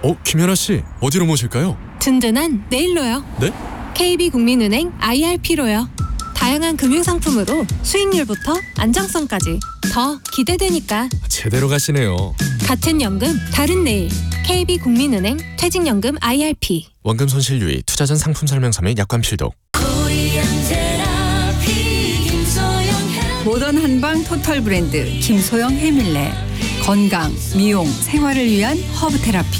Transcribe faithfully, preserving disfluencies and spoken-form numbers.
어, 김연아 씨, 어디로 모실까요? 든든한 내일로요. 네? 케이비국민은행 아이알피로요. 다양한 금융상품으로 수익률부터 안정성까지 더 기대되니까. 제대로 가시네요. 같은 연금 다른 내일. 케이비국민은행 퇴직연금 아이알피. 원금 손실 유의, 투자 전 상품 설명서 및 약관 필독. 모던 한방 토탈 브랜드 김소영 해밀레. 건강, 미용, 생활을 위한 허브 테라피